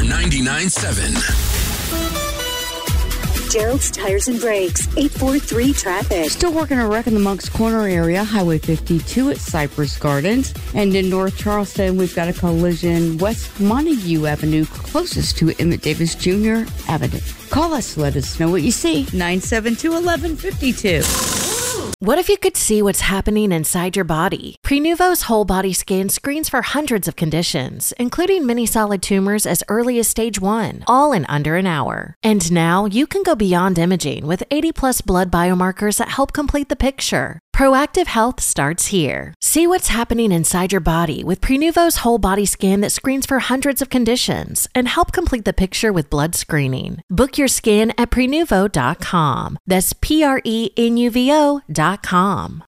99.7. Gerald's Tires and Brakes, 843 traffic. Still working a wreck in the Moncks Corner area, Highway 52 at Cypress Gardens. And in North Charleston, we've got a collision West Montague Avenue, closest to Emmett Davis Jr. Avenue. Call us, let us know what you see. 972-1152. What if you could see what's happening inside your body? Prenuvo's whole body scan screens for hundreds of conditions, including many solid tumors as early as stage 1, all in under an hour. And now you can go beyond imaging with 80+ blood biomarkers that help complete the picture. Proactive health starts here. See what's happening inside your body with Prenuvo's whole body scan that screens for hundreds of conditions and help complete the picture with blood screening. Book your scan at Prenuvo.com. That's Prenuvo.com.